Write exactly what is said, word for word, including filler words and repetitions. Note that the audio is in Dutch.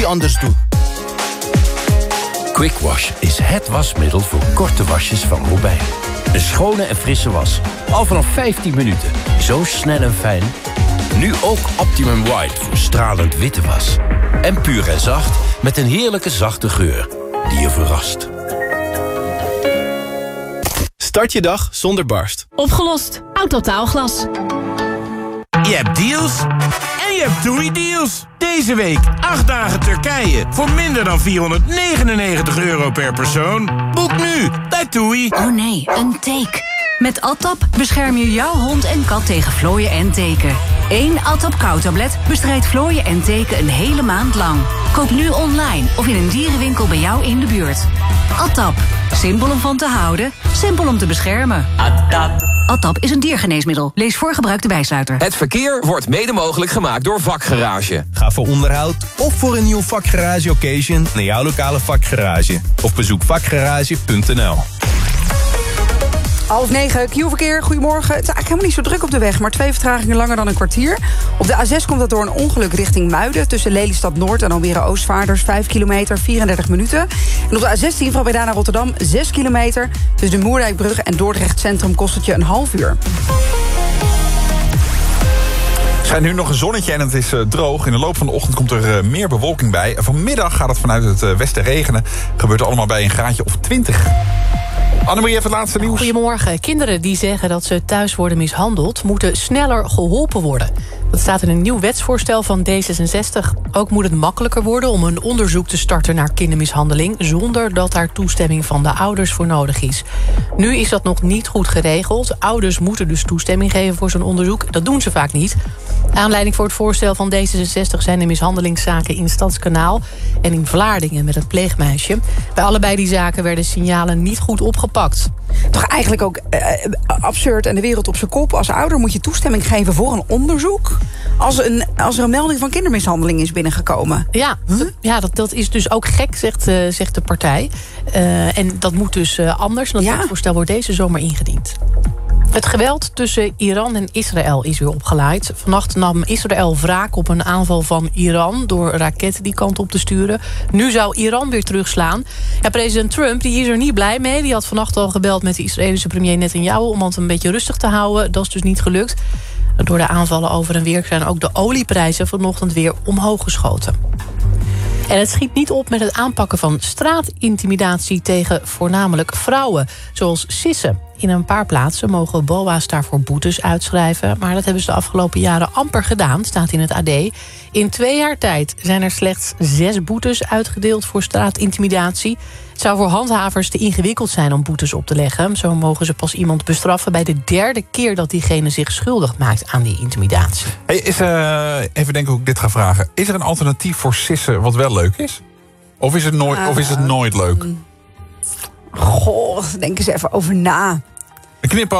anders doe. Quick Wash is het wasmiddel voor korte wasjes van Robijn. Een schone en frisse was. Al vanaf vijftien minuten. Zo snel en fijn. Nu ook Optimum White voor stralend witte was. En puur en zacht met een heerlijke zachte geur die je verrast. Start je dag zonder barst. Opgelost. Autotaalglas. Je hebt deals en je hebt TUI-deals. Deze week acht dagen Turkije voor minder dan vierhonderdnegenennegentig euro per persoon. Boek nu bij TUI. Oh nee, een teek. Met Atap bescherm je jouw hond en kat tegen vlooien en teken. Eén Atap kou-tablet bestrijdt vlooien en teken een hele maand lang. Koop nu online of in een dierenwinkel bij jou in de buurt. Atap. Simpel om van te houden, simpel om te beschermen. Atap. Atap is een diergeneesmiddel. Lees voor gebruik de bijsluiter. Het verkeer wordt mede mogelijk gemaakt door Vakgarage. Ga voor onderhoud of voor een nieuw Vakgarage occasion naar jouw lokale Vakgarage. Of bezoek vakgarage punt n l. Half negen, Q-verkeer, goedemorgen. Het is eigenlijk helemaal niet zo druk op de weg, maar twee vertragingen langer dan een kwartier. Op de A zes komt dat door een ongeluk richting Muiden, tussen Lelystad Noord en Almere Oostvaarders, vijf kilometer, vierendertig minuten. En op de A zestien van Breda naar Rotterdam, zes kilometer. Tussen de Moerdijkbrug en Dordrecht Centrum kost het je een half uur. Er schijnt nu nog een zonnetje en het is uh, droog. In de loop van de ochtend komt er uh, meer bewolking bij. En vanmiddag gaat het vanuit het uh, westen regenen. Gebeurt allemaal bij een graadje of twintig. Annemarie, even het laatste nieuws. Goedemorgen. Kinderen die zeggen dat ze thuis worden mishandeld, moeten sneller geholpen worden. Dat staat in een nieuw wetsvoorstel van D zesenzestig. Ook moet het makkelijker worden om een onderzoek te starten naar kindermishandeling, zonder dat daar toestemming van de ouders voor nodig is. Nu is dat nog niet goed geregeld. Ouders moeten dus toestemming geven voor zo'n onderzoek. Dat doen ze vaak niet. Aanleiding voor het voorstel van D zesenzestig zijn de mishandelingszaken in Stadskanaal en in Vlaardingen met het pleegmeisje. Bij allebei die zaken werden signalen niet goed opgepakt. Toch eigenlijk ook uh, absurd en de wereld op zijn kop. Als ouder moet je toestemming geven voor een onderzoek als, een, als er een melding van kindermishandeling is binnengekomen. Ja, huh? dat, ja dat, dat is dus ook gek, zegt, uh, zegt de partij. Uh, en dat moet dus uh, anders. Dat ja. voorstel wordt deze zomer ingediend. Het geweld tussen Iran en Israël is weer opgeleid. Vannacht nam Israël wraak op een aanval van Iran door raketten die kant op te sturen. Nu zou Iran weer terugslaan. Ja, president Trump die is er niet blij mee. Die had vannacht al gebeld met de Israëlische premier Netanyahu om het een beetje rustig te houden. Dat is dus niet gelukt. Door de aanvallen over en weer zijn ook de olieprijzen vanochtend weer omhoog geschoten. En het schiet niet op met het aanpakken van straatintimidatie tegen voornamelijk vrouwen, zoals sissen. In een paar plaatsen mogen B O A's daarvoor boetes uitschrijven, maar dat hebben ze de afgelopen jaren amper gedaan, staat in het A D. In twee jaar tijd zijn er slechts zes boetes uitgedeeld voor straatintimidatie. Het zou voor handhavers te ingewikkeld zijn om boetes op te leggen. Zo mogen ze pas iemand bestraffen bij de derde keer dat diegene zich schuldig maakt aan die intimidatie. Hey, is, uh, even denken hoe ik dit ga vragen. Is er een alternatief voor sissen wat wel leuk is? Of is het nooit, uh, of is het nooit leuk? Goh, denk eens even over na. Een knip